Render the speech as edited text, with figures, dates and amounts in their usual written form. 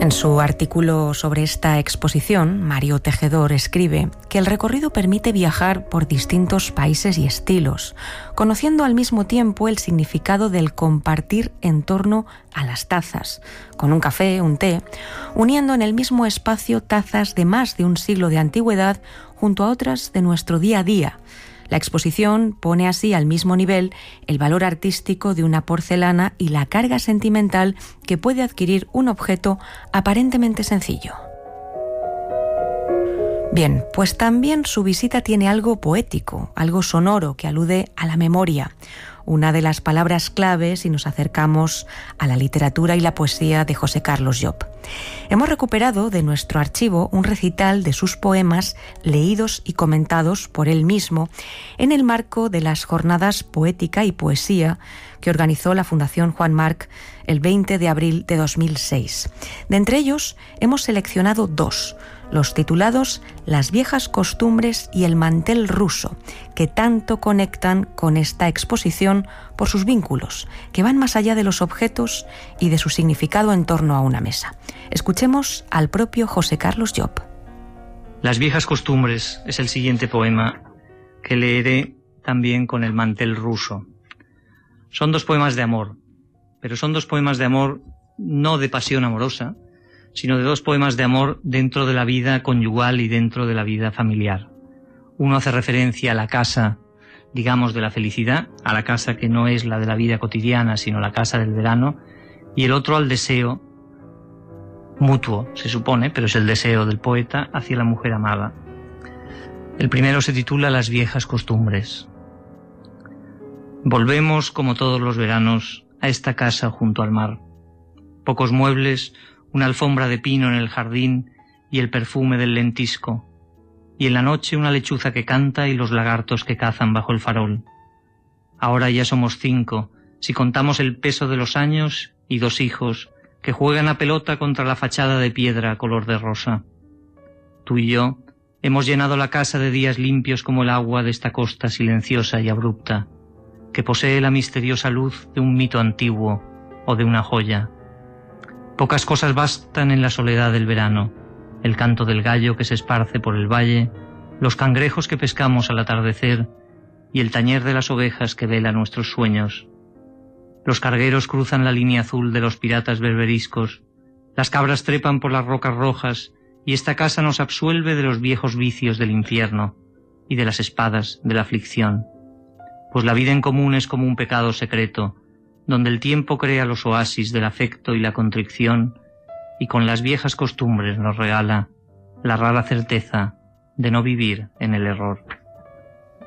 En su artículo sobre esta exposición, Mario Tejedor escribe que el recorrido permite viajar por distintos países y estilos, conociendo al mismo tiempo el significado del compartir en torno a las tazas, con un café, un té, uniendo en el mismo espacio tazas de más de un siglo de antigüedad junto a otras de nuestro día a día. La exposición pone así al mismo nivel el valor artístico de una porcelana y la carga sentimental que puede adquirir un objeto aparentemente sencillo. Bien, pues también su visita tiene algo poético, algo sonoro que alude a la memoria, una de las palabras clave si nos acercamos a la literatura y la poesía de José Carlos Llop. Hemos recuperado de nuestro archivo un recital de sus poemas leídos y comentados por él mismo en el marco de las Jornadas Poética y Poesía que organizó la Fundación Juan March el 20 de abril de 2006. De entre ellos hemos seleccionado dos, los titulados Las viejas costumbres y el mantel ruso, que tanto conectan con esta exposición por sus vínculos, que van más allá de los objetos y de su significado en torno a una mesa. Escuchemos al propio José Carlos Llop. Las viejas costumbres es el siguiente poema que leeré también con el mantel ruso. Son dos poemas de amor, pero son dos poemas de amor no de pasión amorosa, sino de dos poemas de amor dentro de la vida conyugal y dentro de la vida familiar. Uno hace referencia a la casa, digamos, de la felicidad, a la casa que no es la de la vida cotidiana, sino la casa del verano, y el otro al deseo mutuo, se supone, pero es el deseo del poeta hacia la mujer amada. El primero se titula Las viejas costumbres. Volvemos, como todos los veranos, a esta casa junto al mar. Pocos muebles, una alfombra de pino en el jardín y el perfume del lentisco, y en la noche una lechuza que canta y los lagartos que cazan bajo el farol. Ahora ya somos 5, si contamos el peso de los años, y 2 hijos que juegan a pelota contra la fachada de piedra color de rosa. Tú y yo hemos llenado la casa de días limpios como el agua de esta costa silenciosa y abrupta, que posee la misteriosa luz de un mito antiguo o de una joya. Pocas cosas bastan en la soledad del verano: el canto del gallo que se esparce por el valle, los cangrejos que pescamos al atardecer y el tañer de las ovejas que vela nuestros sueños. Los cargueros cruzan la línea azul de los piratas berberiscos, las cabras trepan por las rocas rojas y esta casa nos absuelve de los viejos vicios del infierno y de las espadas de la aflicción. Pues la vida en común es como un pecado secreto, donde el tiempo crea los oasis del afecto y la contrición, y con las viejas costumbres nos regala la rara certeza de no vivir en el error.